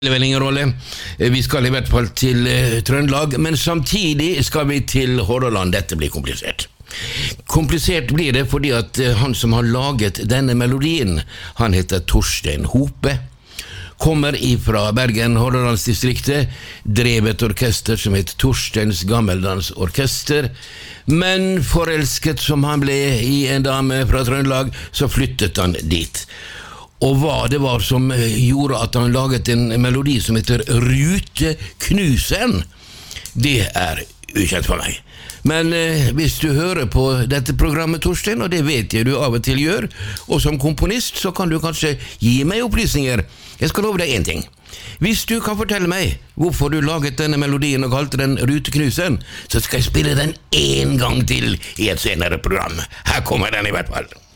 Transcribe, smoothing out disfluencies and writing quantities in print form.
Det vel ingen rolle. Vi skal i hvert fall til Trøndelag, men samtidig skal vi til Hordaland. Dette blir komplisert. Komplisert blir det fordi at han som har laget denne melodien, han heter Torstein Hope, kommer ifra Bergen, Hordalandsdistriktet, drev et orkester som heter Torsteins Gammeldansorkester, men forelsket som han ble i en dame fra Trøndelag, så flyttet han dit. Og hva det var som gjorde at han laget en melodi som heter Ruteknusen, det er ukjent for meg. Men hvis du hører på dette programmet, Torstein, og det vet jeg du av og til gjør, og som komponist, så kan du kanskje gi meg opplysninger. Jeg skal love deg en ting. Hvis du kan fortelle meg hvorfor du laget denne melodien og kalte den Ruteknusen, så skal jeg spille den en gang til i et senere program. Her kommer den i hvert fall.